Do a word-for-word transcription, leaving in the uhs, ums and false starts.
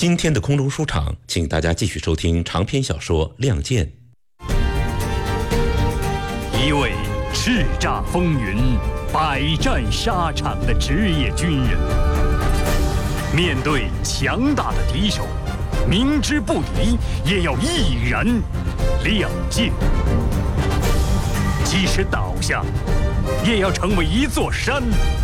今天的空中书场，请大家继续收听长篇小说《亮剑》。 一位叱咤风云、百战沙场的职业军人，面对强大的敌手，明知不敌也要毅然亮剑，即使倒下，也要成为一座山。